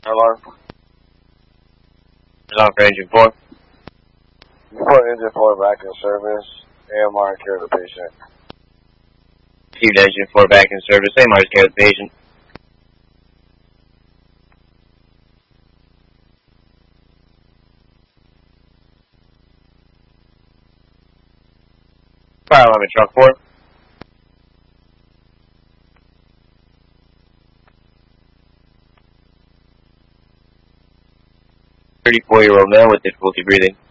alarm. Alarm for engine 4. Report engine 4 back in service. AMR and care of the patient. Received engine 4 back in service. AMR is care of the patient. Fire alarm in truck 4. 34-year-old male with difficulty breathing.